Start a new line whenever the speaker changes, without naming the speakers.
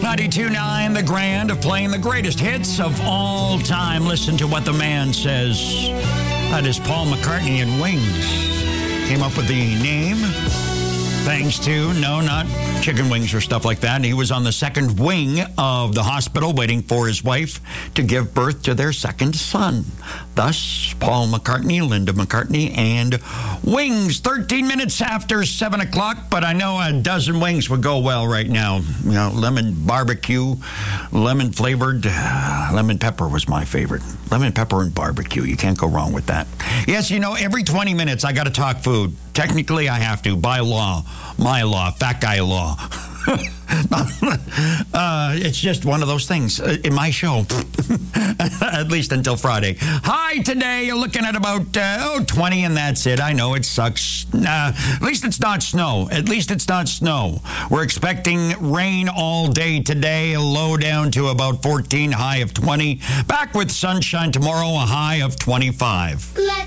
92.9 The Grand of playing the greatest hits of all time. Listen to what the man says. That is Paul McCartney and Wings. Came up with the name thanks to, no, not chicken wings or stuff like that. He was on the second wing of the hospital waiting for his wife to give birth to their second son. Thus, Paul McCartney, Linda McCartney, and Wings. 13 minutes after 7 o'clock, but I know a dozen wings would go well right now. You know, lemon barbecue, lemon flavored, lemon pepper was my favorite. Lemon pepper and barbecue. You can't go wrong with that. Yes, you know, every 20 minutes I got to talk food. Technically, I have to, by law, my law, fat guy law. It's just one of those things in my show, at least until Friday. High today, you're looking at about 20, and that's it. I know it sucks. At least it's not snow. At least it's not snow. We're expecting rain all day today, low down to about 14, high of 20. Back with sunshine tomorrow, a high of 25.